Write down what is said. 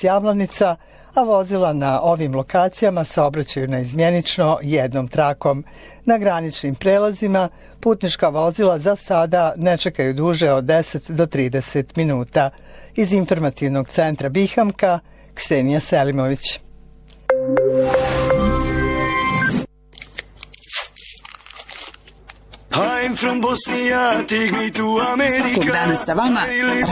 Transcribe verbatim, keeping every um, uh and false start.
Rvac-Javlanica, a vozila na ovim lokacijama saobraćaju naizmjenično jednom trakom. Na graničnim prelazima putnička vozila za sada ne čekaju duže od deset do trideset minuta. Iz informativnog centra Bihamka, Ksenija Selimović. Svakog dana sa vama